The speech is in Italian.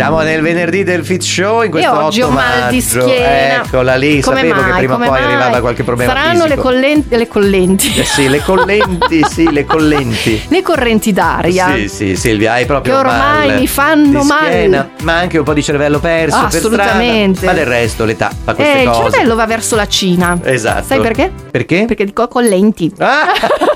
Siamo nel venerdì del Fit Show in questo E oggi 8 ho mal di maggio. schiena. Eccola lì, Come sapevo mai? che prima o Come poi mai? arrivava qualche problema Saranno fisico. le collenti. Sì, le collenti, le collenti. Le correnti d'aria. Sì, Silvia, hai proprio Che ormai mal mi fanno di schiena, male. ma anche un po' di cervello perso per Assolutamente. strada. Ma del resto l'età fa queste Il cose. cervello va verso la Cina. Esatto. Sai perché? Perché? Perché dico collenti. Ah!